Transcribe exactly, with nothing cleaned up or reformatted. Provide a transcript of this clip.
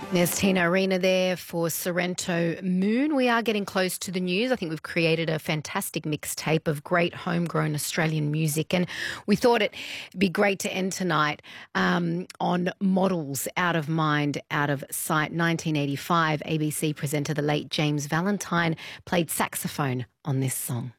There's Tina Arena there for Sorrento Moon. We are getting close to the news. I think we've created a fantastic mixtape of great homegrown Australian music, and we thought it'd be great to end tonight um, on Models, Out of Mind, Out of Sight. nineteen eighty-five, A B C presenter the late James Valentine played saxophone on this song.